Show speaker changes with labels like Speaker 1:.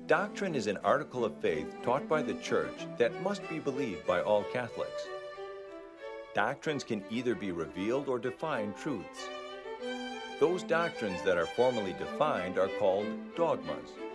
Speaker 1: Doctrine is an article of faith taught by the Church that must be believed by all Catholics. Doctrines can either be revealed or defined truths. Those doctrines that are formally defined are called dogmas.